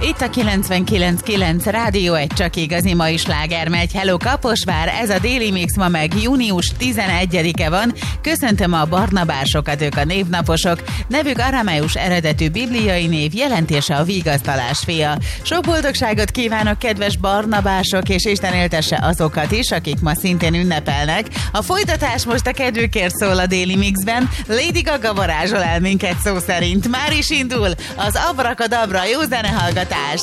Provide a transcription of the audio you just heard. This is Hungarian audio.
Itt a 99.9 Rádió, egy csak igazi mai sláger megy. Hello Kaposvár, ez a Déli Mix, ma meg június 11-e van. Köszöntöm a barnabásokat, ők a névnaposok. Nevük arameus eredetű bibliai név, jelentése a vigasztalás fia. Sok boldogságot kívánok, kedves barnabások, és Isten éltesse azokat is, akik ma szintén ünnepelnek. A folytatás most a kedvükért szól a Déli Mixben. Lady Gaga varázsol el minket szó szerint. Már is indul az Abrakadabra, jó zenehallgatás!